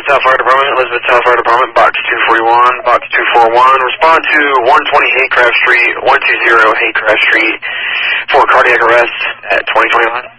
South Fire Department, Elizabeth South Fire Department, Box 241, Box 241. Respond to 120 Haycraft Street, 120 Haycraft Street for cardiac arrest at 2029.